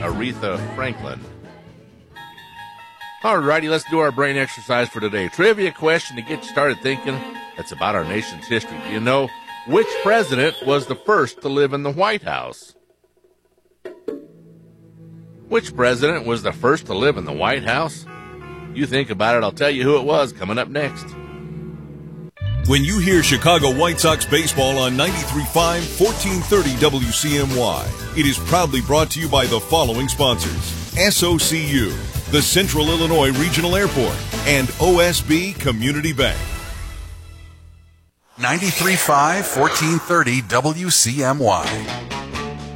Aretha Franklin. All righty, let's do our brain exercise for today. Trivia question to get you started thinking. That's about our nation's history. Do you know which president was the first to live in the White House? Which president was the first to live in the White House? You think about it, I'll tell you who it was coming up next. When you hear Chicago White Sox baseball on 93.5, 1430 WCMY, it is proudly brought to you by the following sponsors: SOCU, the Central Illinois Regional Airport, and OSB Community Bank. 93.5, 1430 WCMY.